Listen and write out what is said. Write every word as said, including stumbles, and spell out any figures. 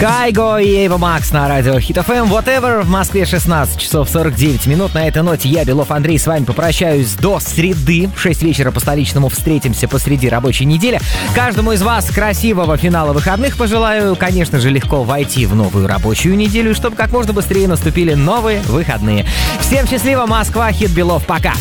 Кайго и Эйва Макс на радио Хит эф эм. Whatever. В Москве шестнадцать часов сорок девять минут. На этой ноте я, Белов Андрей, с вами попрощаюсь до среды. В шесть вечера по столичному встретимся посреди рабочей недели. Каждому из вас красивого финала выходных пожелаю. Конечно же, легко войти в новую рабочую неделю, чтобы как можно быстрее наступили новые выходные. Всем счастливо, Москва, Хит, Белов. Пока.